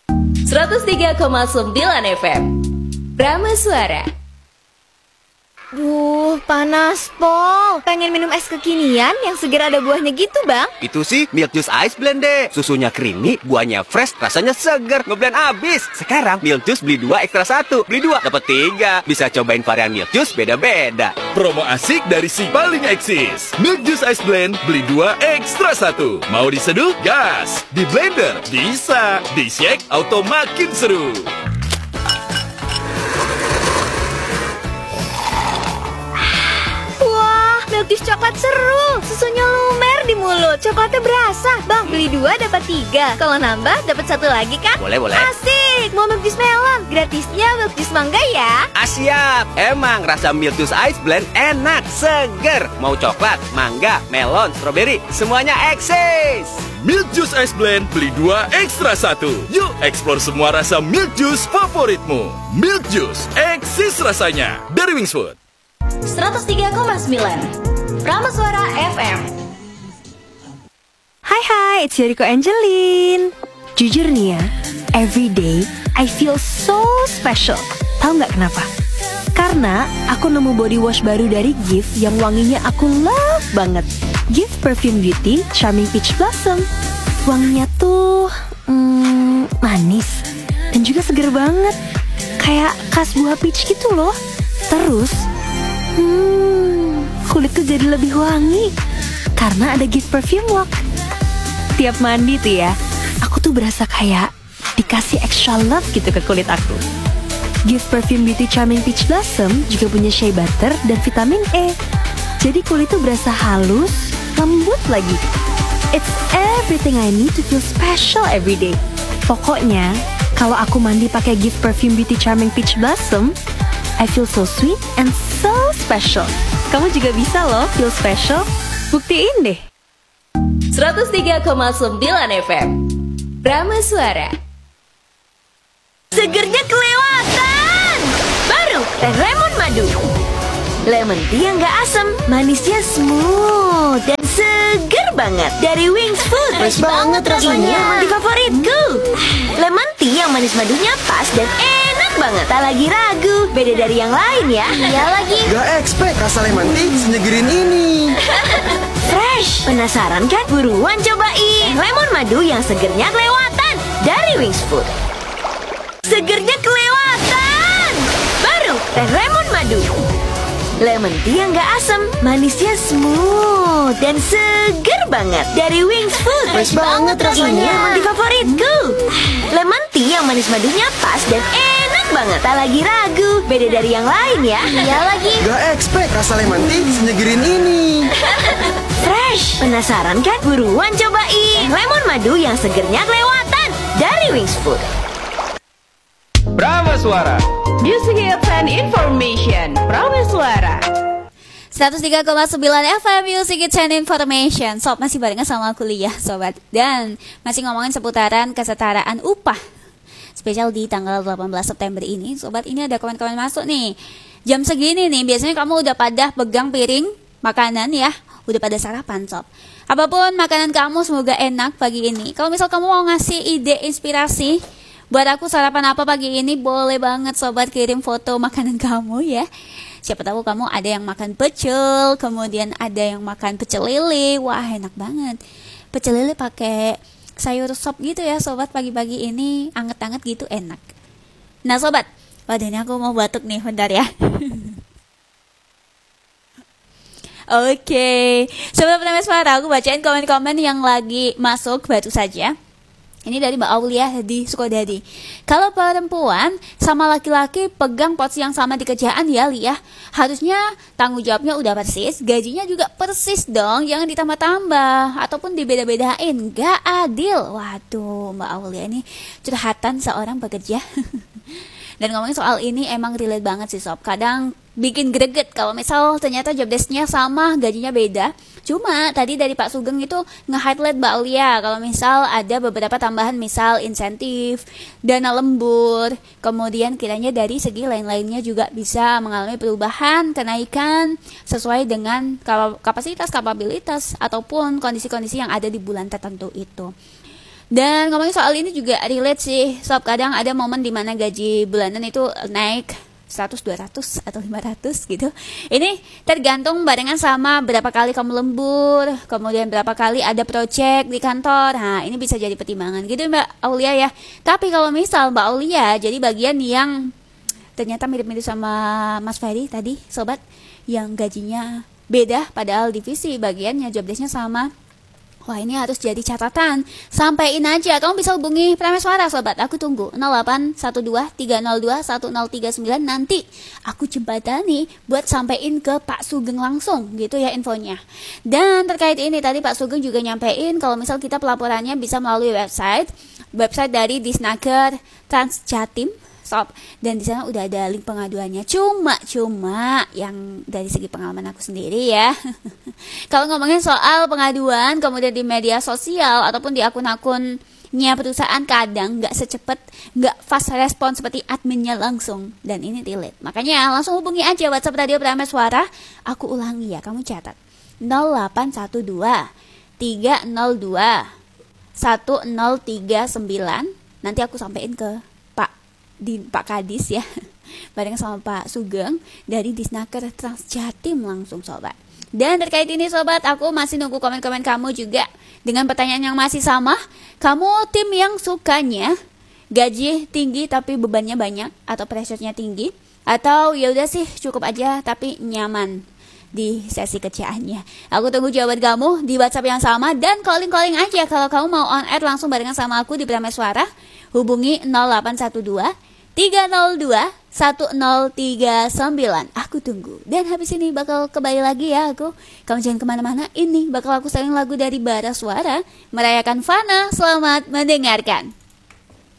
103,9 FM Prama Suara. Duh, panas, Po. Pengen minum es kekinian yang segar ada buahnya gitu, Bang. Itu sih Milk Juice Ice Blend deh. Susunya creamy, buahnya fresh, rasanya segar. Ngeblend abis. Sekarang Milk Juice beli 2 ekstra 1. Beli 2 dapat 3. Bisa cobain varian Milk Juice beda-beda. Promo asik dari si paling eksis. Milk Juice Ice Blend beli 2 ekstra 1. Mau diseduh? Gas. Di blender? Bisa. Di shake auto makin seru. Milk Juice coklat seru. Susunya lumer di mulut. Coklatnya berasa. Bang, beli 2 dapat 3. Kalau nambah dapat 1 lagi kan? Boleh. Asik. Mau Milk Juice melon? Gratisnya Milk Juice mangga ya. Siap. Emang rasa Milk Juice Ice Blend enak, seger. Mau coklat, mangga, melon, stroberi, semuanya eksis. Milk Juice Ice Blend beli 2 ekstra 1. Yuk explore semua rasa Milk Juice favoritmu. Milk Juice, eksis rasanya. Dari Wings Food. 103,9 Prama Suara FM. Hai, it's Yoriko Angelin. Jujur nih ya, every day I feel so special. Tahu nggak kenapa? Karena aku nemu body wash baru dari Gift yang wanginya aku love banget. Gift Perfume Beauty Charming Peach Blossom. Wanginya tuh manis dan juga seger banget. Kayak khas buah peach gitu loh. Terus kulitku jadi lebih wangi karena ada Gift Perfume Walk. Tiap mandi tuh ya, aku tuh berasa kayak dikasih extra love gitu ke kulit aku. Gift Perfume Beauty Charming Peach Blossom juga punya shea butter dan vitamin E. Jadi kulit tuh berasa halus, lembut lagi. It's everything I need to feel special every day. Pokoknya, kalau aku mandi pakai Gift Perfume Beauty Charming Peach Blossom, I feel so sweet and so special. Kamu juga bisa loh feel special. Buktiin deh. 103,9 FM Prama Suara. Segernya kelewatan. Baru lemon madu. Lemon tea yang gak asam, manisnya smooth dan seger banget. Dari Wings Food. Fresh banget rasanya. Ini di favoritku. Lemon tea yang manis madunya pas dan enak banget. Tak lagi ragu, beda dari yang lain ya. Iya lagi. Gak expect rasa lemon tea senyegerin ini. Fresh. Penasaran kan? Buruan cobain. Lemon madu yang segernya kelewatan. Dari Wings Food. Segernya kelewatan. Baru lemon madu. Lemon tea yang gak asam, manisnya smooth dan seger banget. Dari Wings Food. Fresh banget rasanya. Ini di favoritku. Lemon tea yang manis madunya pas dan enak banget. Tak lagi ragu, beda dari yang lain ya. Iya lagi. Gak expect rasa lemon tea senyegerin ini. Fresh. Penasaran kan? Buruan cobain. Lemon madu yang segernya kelewatan. Dari Wings Food. Prama Suara. Music Hits and Information Prama Suara. 103,9 FM Music Hits and Information. Sob, masih barengan sama kuliah sobat. Dan masih ngomongin seputaran kesetaraan upah. Spesial di tanggal 18 September ini. Sobat, ini ada komen-komen masuk nih. Jam segini nih, biasanya kamu udah pada pegang piring makanan ya. Udah pada sarapan sob. Apapun makanan kamu semoga enak pagi ini. Kalau misal kamu mau ngasih ide inspirasi buat aku sarapan apa pagi ini, boleh banget sobat kirim foto makanan kamu ya. Siapa tahu kamu ada yang makan pecel, kemudian ada yang makan pecel lele. Wah, enak banget. Pecel lele pakai sayur sop gitu ya sobat, pagi-pagi ini anget-anget gitu enak. Nah sobat, waduh ini aku mau batuk nih, bentar ya. Oke, sobat pendengar suara, aku bacain komen-komen yang lagi masuk baru saja. Ini dari Mbak Aulia di Sukodadi. Kalau perempuan sama laki-laki pegang porsi yang sama di kerjaan ya Li ya, harusnya tanggung jawabnya udah persis, gajinya juga persis dong, jangan ditambah-tambah ataupun dibeda-bedain, gak adil. Waduh, Mbak Aulia ini curhatan seorang pekerja. Dan ngomongin soal ini emang relate banget sih sob. Kadang bikin greget kalau misal ternyata job desk-nya sama, gajinya beda. Cuma tadi dari Pak Sugeng itu nge-highlight Mbak Aulia kalau misal ada beberapa tambahan, misal insentif, dana lembur, kemudian kiranya dari segi lain-lainnya juga bisa mengalami perubahan, kenaikan sesuai dengan kapasitas, kapabilitas ataupun kondisi-kondisi yang ada di bulan tertentu itu. Dan ngomongin soal ini juga relate sih, sob. Kadang ada momen dimana gaji bulanan itu naik 100, 200, atau 500 gitu. Ini tergantung barengan sama berapa kali kamu lembur, kemudian berapa kali ada project di kantor. Nah, ini bisa jadi pertimbangan gitu Mbak Aulia ya. Tapi kalau misal Mbak Aulia jadi bagian yang ternyata mirip-mirip sama Mas Ferry tadi, sobat, yang gajinya beda padahal divisi bagiannya jobdesknya sama. Wah, ini harus jadi catatan. Sampaiin aja. Kamu bisa hubungi Prameswara, sobat. Aku tunggu. 0812-302-1039. Nanti aku jembatani buat sampein ke Pak Sugeng langsung. Gitu ya infonya. Dan terkait ini tadi Pak Sugeng juga nyampein kalau misal kita pelaporannya bisa melalui website dari Disnaker Transjatim, sob. Dan di sana udah ada link pengaduannya. Cuma yang dari segi pengalaman aku sendiri ya. Kalau ngomongin soal pengaduan kemudian di media sosial ataupun di akun-akunnya perusahaan, kadang nggak fast respon seperti adminnya langsung. Dan ini relate. Makanya langsung hubungi aja WhatsApp Radio Prameswara. Aku ulangi ya, kamu catat. 0812 302 1039. Nanti aku sampein ke Pak Kadis ya, bareng sama Pak Sugeng dari Disnaker Transjatim langsung, sobat. Dan terkait ini sobat, aku masih nunggu komen-komen kamu juga dengan pertanyaan yang masih sama. Kamu tim yang sukanya gaji tinggi tapi bebannya banyak atau pressure-nya tinggi, atau ya udah sih cukup aja tapi nyaman di sesi kerjaannya? Aku tunggu jawaban kamu di WhatsApp yang sama, dan calling aja kalau kamu mau on air langsung barengan sama aku di Prameswara. Hubungi 0812 302 1039. Aku tunggu. Dan habis ini bakal kembali lagi ya aku. Kamu jangan kemana-mana. Ini bakal aku seling lagu dari Bara Suara merayakan Fana. Selamat mendengarkan.